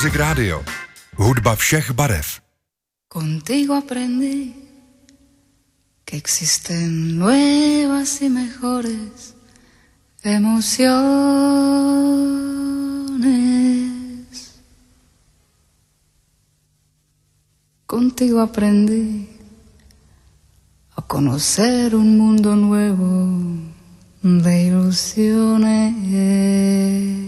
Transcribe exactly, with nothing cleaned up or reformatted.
Music Radio. Hudba všech barev. Contigo aprendí que existen nuevas y mejores emociones. Contigo aprendí a conocer un mundo nuevo de ilusiones.